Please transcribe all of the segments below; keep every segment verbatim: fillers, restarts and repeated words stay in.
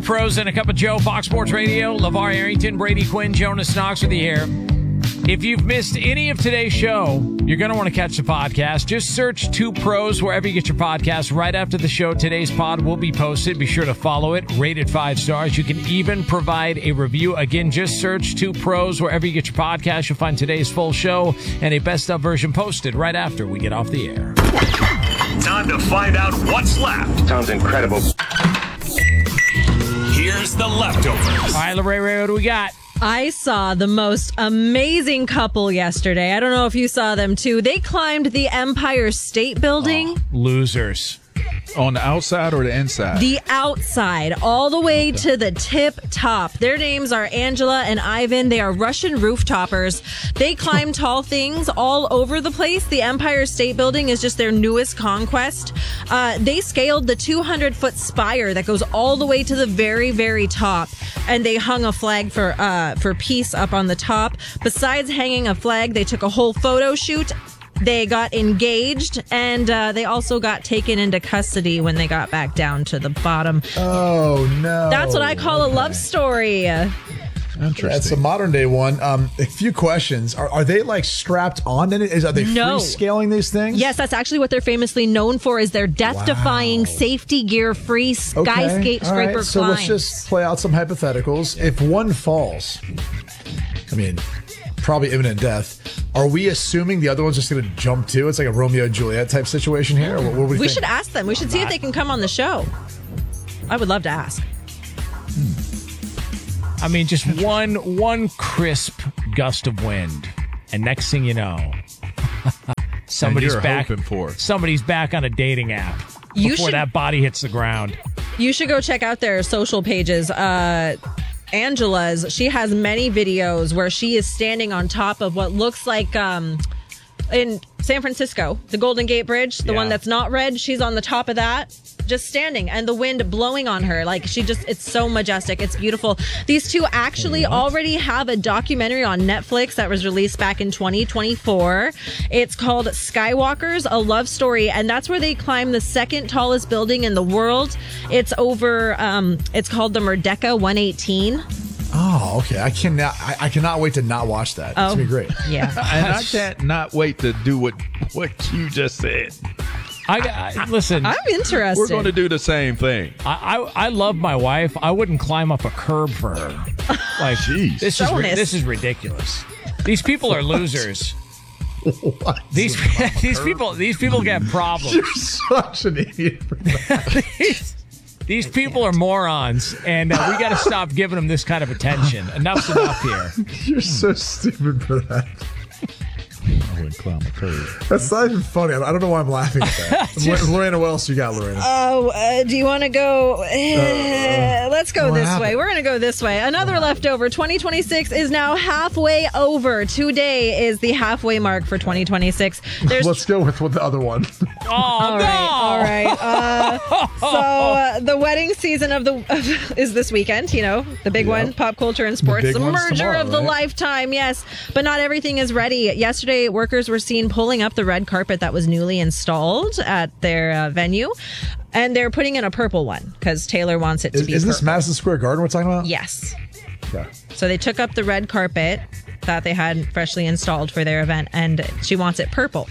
Pros and a Cup of Joe, Fox Sports Radio. LeVar Arrington, Brady Quinn, Jonas Knox with you here. If you've missed any of today's show, you're going to want to catch the podcast. Just search Two Pros wherever you get your podcast. Right after the show, today's pod will be posted. Be sure to follow it. Rate it five stars. You can even provide a review. Again, just search Two Pros wherever you get your podcast. You'll find today's full show and a best of version posted right after we get off the air. Time to find out what's left. Sounds incredible. Here's the leftovers. All right, Lorraine, what do we got? I saw the most amazing couple yesterday. I don't know if you saw them too. They climbed the Empire State Building. Oh, losers. On the outside or the inside? The outside, all the way to the tip top. Their names are Angela and Ivan. They are Russian roof-toppers. They climb tall things all over the place. The Empire State Building is just their newest conquest. Uh, they scaled the two hundred foot spire that goes all the way to the very, very top. And they hung a flag for uh, for peace up on the top. Besides hanging a flag, they took a whole photo shoot. They got engaged, and uh, they also got taken into custody when they got back down to the bottom. Oh, no. That's what I call okay. a love story. Interesting. That's a modern day one. Um, a few questions. Are, are they like strapped on? Is, are they No. free scaling these things? Yes, that's actually what they're famously known for, is their death-defying, Wow. safety gear-free skyscraper All right. climb. So let's just play out some hypotheticals. If one falls, I mean, probably imminent death. Are we assuming the other one's just going to jump too? It's like a Romeo and Juliet type situation here? Or what, what do we, we think? should ask them. We should see if they can come on the show. I would love to ask. I mean, just one one crisp gust of wind, and next thing you know, somebody's you're back. hoping for it. Somebody's back on a dating app You before should- that body hits the ground. You should go check out their social pages. Uh, Angela's, she has many videos where she is standing on top of what looks like um, in San Francisco, the Golden Gate Bridge, the Yeah. one that's not red. She's on the top of that, just standing, and the wind blowing on her. Like, she just, it's so majestic. It's beautiful. These two actually already have a documentary on Netflix that was released back in twenty twenty-four. It's called Skywalkers, A Love Story, and that's where they climb the second tallest building in the world. It's over, um, it's called the Merdeka one eighteen. Oh, okay. I cannot. I, I cannot wait to not watch that. It's Oh. gonna be great. Yeah. And I can't not wait to do what, what you just said. I, I listen. I'm interested. We're going to do the same thing. I, I I love my wife. I wouldn't climb up a curb for her. Like, Jeez. this is ri- Jonas. this is ridiculous. These people are losers. What? These these people these people get problems. You're such an idiot for that. these, these people are morons, and uh, we got to stop giving them this kind of attention. Enough's enough here. You're so stupid for that. I wouldn't climb a curve. That's not even funny. I don't know why I'm laughing at that. Just- Lorena, what else you got, Lorena? Oh, uh, do you want to go? Uh, let's go what this happened? way. We're going to go this way. Another leftover. twenty twenty-six is now halfway over. Today is the halfway mark for twenty twenty-six. There's Let's go with, with the other one. Oh all no! right, all right. Uh, so uh, the wedding season of the of, is this weekend. You know, the big Yep. one, pop culture and sports, big the one's merger tomorrow, of the right? lifetime. Yes, but not everything is ready. Yesterday, workers were seen pulling up the red carpet that was newly installed at their uh, venue, and they're putting in a purple one because Taylor wants it to Is, be. is this purple. Madison Square Garden we're talking about? Yes. Okay. So they took up the red carpet that they had freshly installed for their event, and she wants it purple.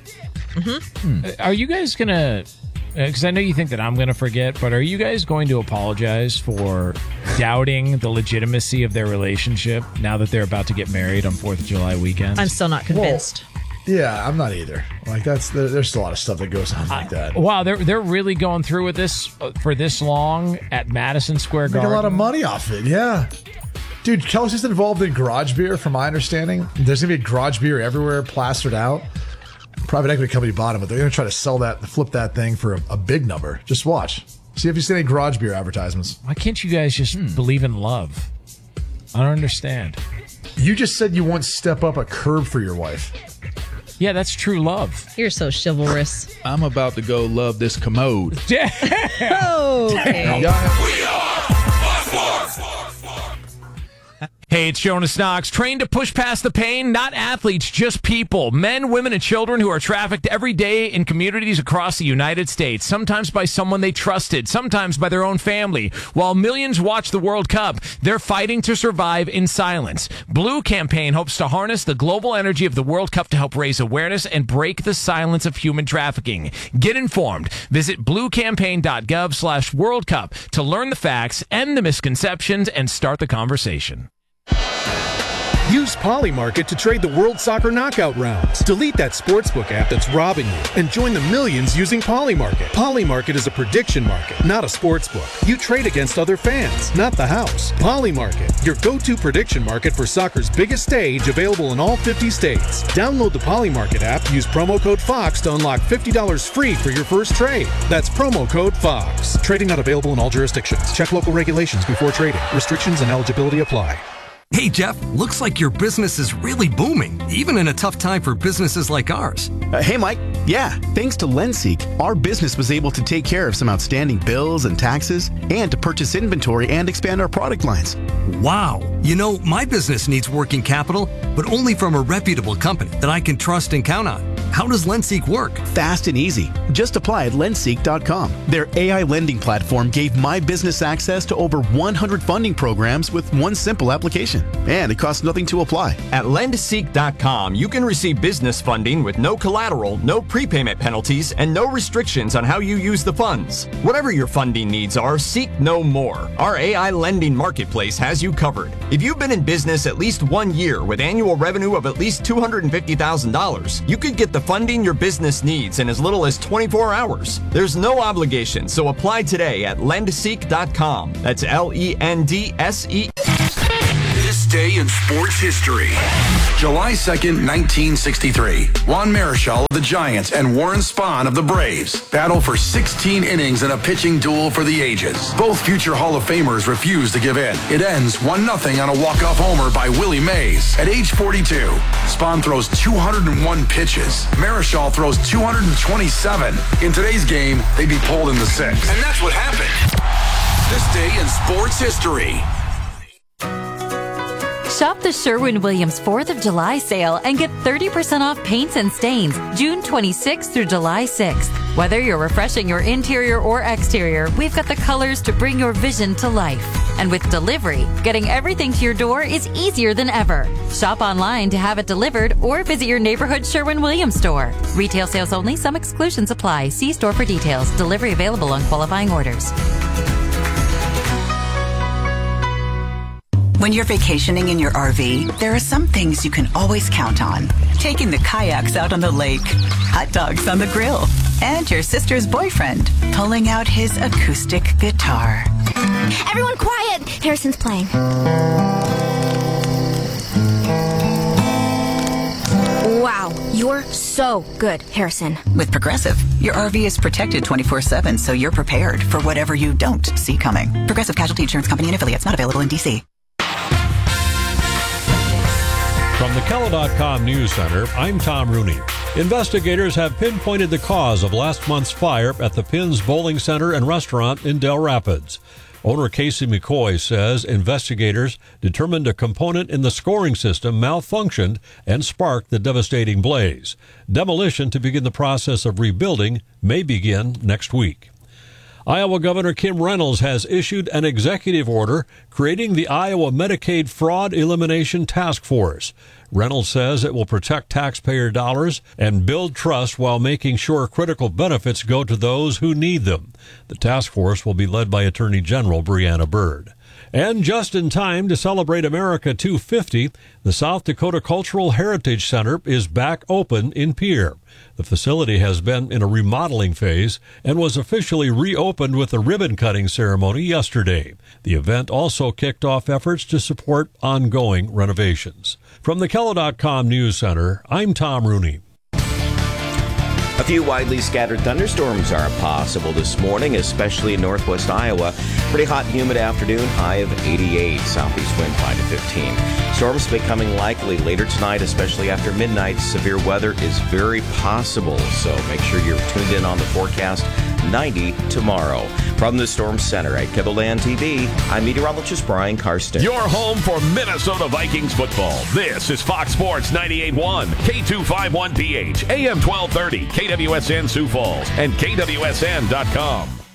Are you guys gonna? Because I know you think that I'm gonna forget, but are you guys going to apologize for doubting the legitimacy of their relationship now that they're about to get married on Fourth of July weekend? I'm still not convinced. Yeah, I'm not either. Like that's there, there's a lot of stuff that goes on like that. Wow, they're they're really going through with this uh, for this long at Madison Square Make Garden. a lot of money off it. Yeah. Dude, Kelsey's involved in garage beer, from my understanding. There's going to be garage beer everywhere, plastered out. Private equity company bought it, but they're going to try to sell that, flip that thing for a, a big number. Just watch. See if you see any garage beer advertisements. Why can't you guys just Hmm. believe in love? I don't understand. You just said you won't step up a curb for your wife. Yeah, that's true love. You're so chivalrous. I'm about to go love this commode. Yeah. Okay. Y'all have- We are Hey, it's Jonas Knox. Trained to push past the pain? Not athletes, just people. Men, women, and children who are trafficked every day in communities across the United States. Sometimes by someone they trusted, sometimes by their own family. While millions watch the World Cup, they're fighting to survive in silence. Blue Campaign hopes to harness the global energy of the World Cup to help raise awareness and break the silence of human trafficking. Get informed. Visit bluecampaign.gov slash World Cup to learn the facts, end the misconceptions, and start the conversation. Use Polymarket to trade the World Soccer Knockout rounds. Delete that sportsbook app that's robbing you and join the millions using Polymarket. Polymarket is a prediction market, not a sportsbook. You trade against other fans, not the house. Polymarket, your go-to prediction market for soccer's biggest stage, available in all fifty states. Download the Polymarket app, use promo code FOX to unlock fifty dollars free for your first trade. That's promo code FOX. Trading not available in all jurisdictions. Check local regulations before trading. Restrictions and eligibility apply. Hey, Jeff, looks like your business is really booming, even in a tough time for businesses like ours. Uh, hey, Mike. Yeah, thanks to LendSeek, our business was able to take care of some outstanding bills and taxes and to purchase inventory and expand our product lines. Wow. You know, my business needs working capital, but only from a reputable company that I can trust and count on. How does LendSeek work? Fast and easy. Just apply at lendseek dot com. Their A I lending platform gave my business access to over one hundred funding programs with one simple application. And it costs nothing to apply. At lendseek dot com, you can receive business funding with no collateral, no prepayment penalties, and no restrictions on how you use the funds. Whatever your funding needs are, seek no more. Our A I lending marketplace has you covered. If you've been in business at least one year with annual revenue of at least two hundred fifty thousand dollars, you could get the funding your business needs in as little as twenty-four hours. There's no obligation, so apply today at lendseek dot com. That's L E N D S E. This day in sports history. July second, nineteen sixty-three. Juan Marichal of the Giants and Warren Spahn of the Braves battle for sixteen innings in a pitching duel for the ages. Both future Hall of Famers refuse to give in. It ends one nothing on a walk-off homer by Willie Mays. At age forty-two, Spahn throws two hundred one pitches. Marichal throws two hundred twenty-seven. In today's game, they'd be pulled in the sixth. And that's what happened. This day in sports history. Shop the Sherwin-Williams fourth of July sale and get thirty percent off paints and stains June twenty-sixth through July sixth. Whether you're refreshing your interior or exterior, we've got the colors to bring your vision to life. And with delivery, getting everything to your door is easier than ever. Shop online to have it delivered or visit your neighborhood Sherwin-Williams store. Retail sales only. Some exclusions apply. See store for details. Delivery available on qualifying orders. When you're vacationing in your R V, there are some things you can always count on. Taking the kayaks out on the lake, hot dogs on the grill, and your sister's boyfriend pulling out his acoustic guitar. Everyone quiet! Harrison's playing. Wow, you're so good, Harrison. With Progressive, your R V is protected twenty-four seven, so you're prepared for whatever you don't see coming. Progressive Casualty Insurance Company and affiliates, not available in D C. From the Kello dot com News Center, I'm Tom Rooney. Investigators have pinpointed the cause of last month's fire at the Pins Bowling Center and Restaurant in Del Rapids. Owner Casey McCoy says investigators determined a component in the scoring system malfunctioned and sparked the devastating blaze. Demolition to begin the process of rebuilding may begin next week. Iowa Governor Kim Reynolds has issued an executive order creating the Iowa Medicaid Fraud Elimination Task Force. Reynolds says it will protect taxpayer dollars and build trust while making sure critical benefits go to those who need them. The task force will be led by Attorney General Brianna Byrd. And just in time to celebrate America two fifty, the South Dakota Cultural Heritage Center is back open in Pierre. The facility has been in a remodeling phase and was officially reopened with a ribbon-cutting ceremony yesterday. The event also kicked off efforts to support ongoing renovations. From the Kello dot com News Center, I'm Tom Rooney. A few widely scattered thunderstorms are possible this morning, especially in northwest Iowa. Pretty hot, humid afternoon, high of eighty-eight. Southeast wind five to fifteen. Storms becoming likely later tonight, especially after midnight. Severe weather is very possible, so make sure you're tuned in on the forecast. ninety tomorrow. From the Storm Center at Kibblland T V, I'm meteorologist Brian Karsten. Your home for Minnesota Vikings football. This is Fox Sports ninety-eight point one, K two fifty-one P H, A M twelve thirty, K W S N Sioux Falls, and K W S N dot com.